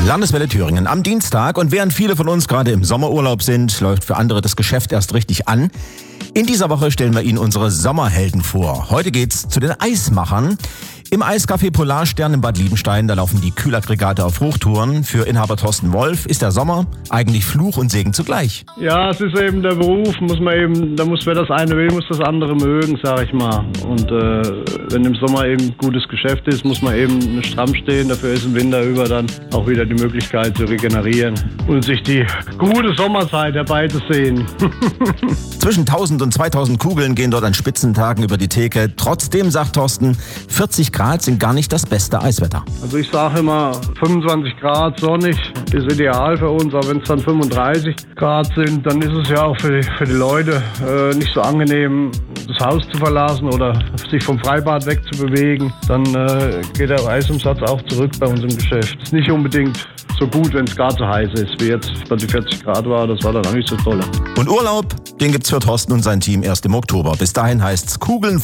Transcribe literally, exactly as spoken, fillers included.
Landeswelle Thüringen am Dienstag, und während viele von uns gerade im Sommerurlaub sind, läuft für andere das Geschäft erst richtig an. In dieser Woche stellen wir Ihnen unsere Sommerhelden vor. Heute geht's zu den Eismachern. Im Eiscafé Polarstern in Bad Liebenstein, da laufen die Kühlaggregate auf Hochtouren. Für Inhaber Thorsten Wolf ist der Sommer eigentlich Fluch und Segen zugleich. Ja, es ist eben der Beruf, muss man eben, da muss, wer das eine will, muss das andere mögen, sag ich mal. Und äh, wenn im Sommer eben gutes Geschäft ist, muss man eben nicht stramm stehen. Dafür ist im Winter über dann auch wieder die Möglichkeit zu regenerieren und sich die gute Sommerzeit herbeizusehen. Zwischen tausend und zweitausend Kugeln gehen dort an Spitzentagen über die Theke. Trotzdem, sagt Thorsten, vierzig Grad sind gar nicht das beste Eiswetter. Also ich sage immer, fünfundzwanzig Grad sonnig ist ideal für uns, aber wenn es dann fünfunddreißig Grad sind, dann ist es ja auch für die, für die Leute äh, nicht so angenehm, das Haus zu verlassen oder sich vom Freibad wegzubewegen. Dann äh, geht der Eisumsatz auch zurück bei uns im Geschäft. Ist nicht unbedingt so gut, wenn es gar zu heiß ist, wie jetzt bei die vierzig Grad war. Das war dann auch nicht so toll. Und Urlaub, den gibt's für Thorsten und sein Team erst im Oktober. Bis dahin heißt's Kugeln